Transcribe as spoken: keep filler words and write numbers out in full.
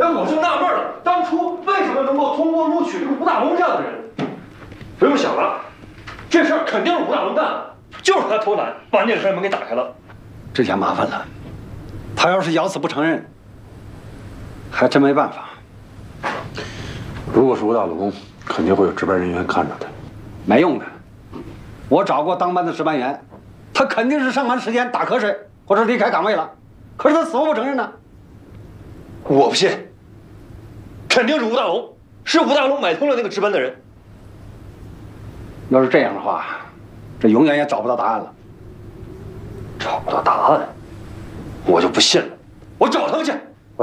哎，我就纳闷了，当初为什么能够通过录取这个吴大龙这样的人？不用想了，这事儿肯定是吴大龙干的，就是他偷懒把那个山门给打开了。 这下麻烦了，他要是咬死不承认，还真没办法。 如果是吴大龙，肯定会有值班人员看着他。 没用的，我找过当班的值班员，他肯定是上班时间打瞌睡或者离开岗位了，可是他死活不承认呢。 我不信，肯定是吴大龙，是吴大龙买通了那个值班的人。 要是这样的话，这永远也找不到答案了。 找不到答案，我就不信了，我找他们去。